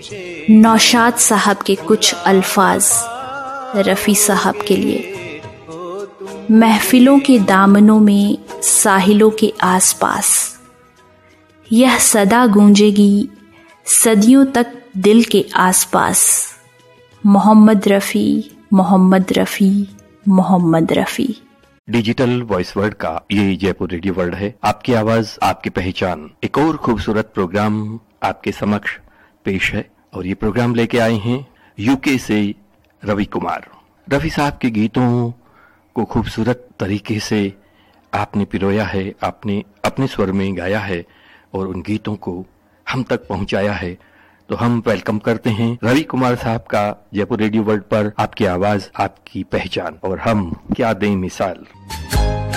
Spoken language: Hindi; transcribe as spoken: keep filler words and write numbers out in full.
नौशाद साहब के कुछ अल्फाज रफ़ी साहब के लिए। महफिलों के दामनों में, साहिलों के आसपास, यह सदा गूंजेगी सदियों तक दिल के आसपास। Mohammad Rafi, Mohammad Rafi, Mohammad Rafi. Digital voice world का ये जयपुर रेडियो वर्ल्ड है। आपकी आवाज, आपकी पहचान। एक और खूबसूरत प्रोग्राम आपके समक्ष पेश है और ये प्रोग्राम लेके आए हैं यूके से रवि कुमार। रफ़ी साहब के गीतों को खूबसूरत तरीके से आपने पिरोया है, आपने अपने स्वर में गाया है और उन गीतों को हम तक पहुंचाया है। तो हम वेलकम करते हैं रवि कुमार साहब का जयपुर रेडियो वर्ल्ड पर। आपकी आवाज, आपकी पहचान, और हम क्या दें मिसाल।